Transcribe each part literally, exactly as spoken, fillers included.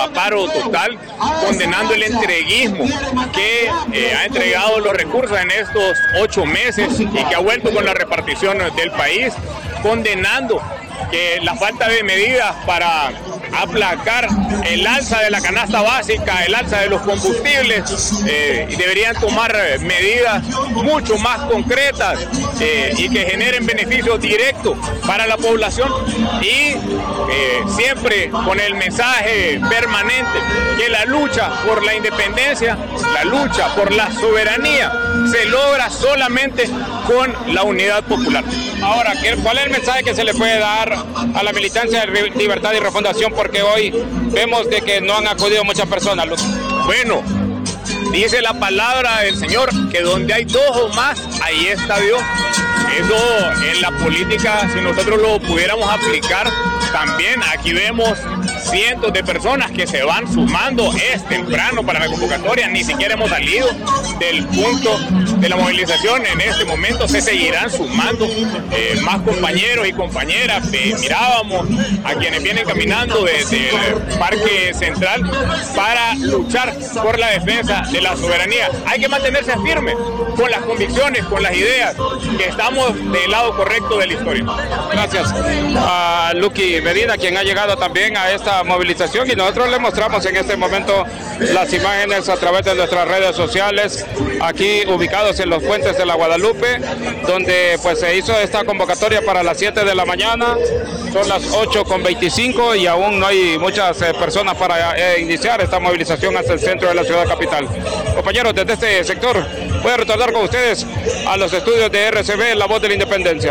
paro total, condenando el entreguismo que eh, ha entregado los recursos en estos ocho meses y que ha vuelto con la repartición del país, condenando que la falta de medidas para aplacar el alza de la canasta básica, el alza de los combustibles, eh, y deberían tomar medidas mucho más concretas eh, y que generen beneficios directos para la población, y eh, siempre con el mensaje permanente que la lucha por la independencia, la lucha por la soberanía se logra solamente con la unidad popular. Ahora, ¿cuál es el mensaje que se le puede dar a la militancia de Libertad y Refundación? Porque hoy vemos de que no han acudido muchas personas. Bueno, dice la palabra del Señor que donde hay dos o más, ahí está Dios. Eso en la política, si nosotros lo pudiéramos aplicar, también aquí vemos cientos de personas que se van sumando. Es temprano para la convocatoria, ni siquiera hemos salido del punto de la movilización. En este momento se seguirán sumando eh, más compañeros y compañeras. Eh, mirábamos a quienes vienen caminando desde el Parque Central para luchar por la defensa de la soberanía. Hay que mantenerse firme con las convicciones, con las ideas, que estamos del lado correcto de la historia. Gracias a Lucky Medina, quien ha llegado también a esta movilización, y nosotros le mostramos en este momento las imágenes a través de nuestras redes sociales, aquí ubicados en los puentes de la Guadalupe, donde pues se hizo esta convocatoria para las siete de la mañana. Son las ocho con veinticinco y aún no hay muchas eh, personas para eh, iniciar esta movilización hasta el centro de la ciudad capital. Compañeros, desde este sector voy a retornar con ustedes a los estudios de R C B, La Voz de la Independencia.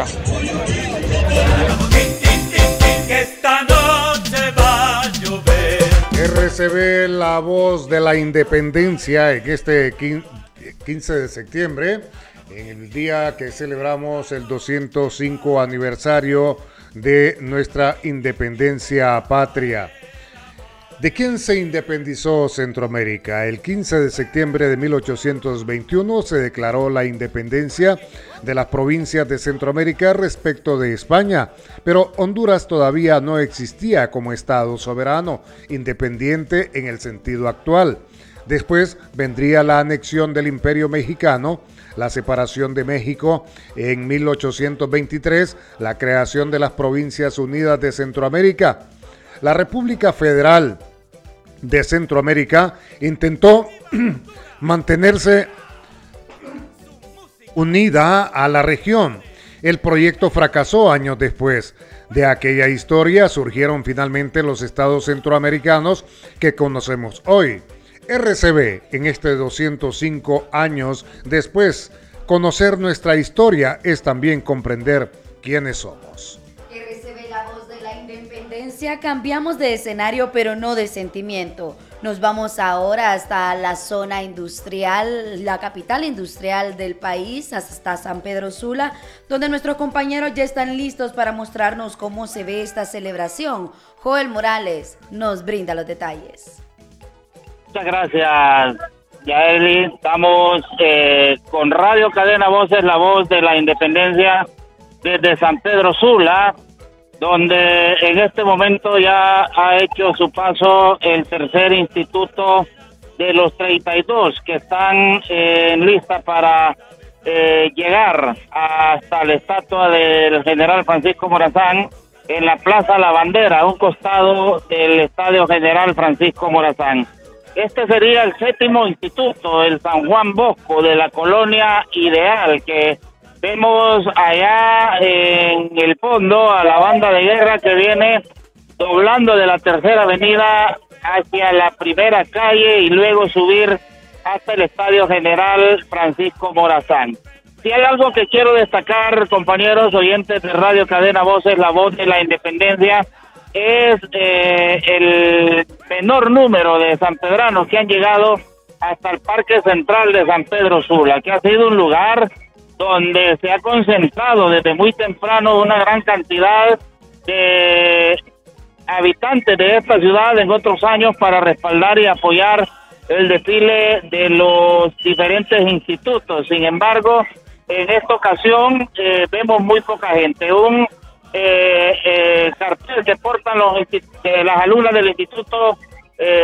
Esta noche va a llover. R C B, La Voz de la Independencia, en este quince de septiembre, en el día que celebramos el doscientos cinco aniversario de nuestra independencia patria. ¿De quién se independizó Centroamérica? El quince de septiembre de mil ochocientos veintiuno se declaró la independencia de las provincias de Centroamérica respecto de España, pero Honduras todavía no existía como Estado soberano, independiente en el sentido actual. Después vendría la anexión del Imperio Mexicano, la separación de México en mil ochocientos veintitrés, la creación de las Provincias Unidas de Centroamérica. La República Federal de Centroamérica intentó mantenerse unida a la región. El proyecto fracasó años después. De aquella historia surgieron finalmente los estados centroamericanos que conocemos hoy. R C B, en este doscientos cinco años después, conocer nuestra historia es también comprender quiénes somos. R C B, La Voz de la Independencia, cambiamos de escenario pero no de sentimiento. Nos vamos ahora hasta la zona industrial, la capital industrial del país, hasta San Pedro Sula, donde nuestros compañeros ya están listos para mostrarnos cómo se ve esta celebración. Joel Morales nos brinda los detalles. Muchas gracias, Yaeli. Estamos eh, con Radio Cadena Voces, La Voz de la Independencia, desde San Pedro Sula, donde en este momento ya ha hecho su paso el tercer instituto de los treinta y dos que están eh, en lista para eh, llegar hasta la estatua del general Francisco Morazán en la Plaza La Bandera, a un costado del Estadio General Francisco Morazán. Este sería el séptimo instituto, el San Juan Bosco, de la colonia Ideal, que vemos allá en el fondo a la banda de guerra que viene doblando de la tercera avenida hacia la primera calle y luego subir hasta el Estadio General Francisco Morazán. Si hay algo que quiero destacar, compañeros oyentes de Radio Cadena Voces, La Voz de la Independencia, es eh, el menor número de sanpedranos que han llegado hasta el Parque Central de San Pedro Sula, que ha sido un lugar donde se ha concentrado desde muy temprano una gran cantidad de habitantes de esta ciudad en otros años para respaldar y apoyar el desfile de los diferentes institutos. Sin embargo, en esta ocasión eh, vemos muy poca gente. Un Eh, eh, cartel que portan los, eh, las alumnas del Instituto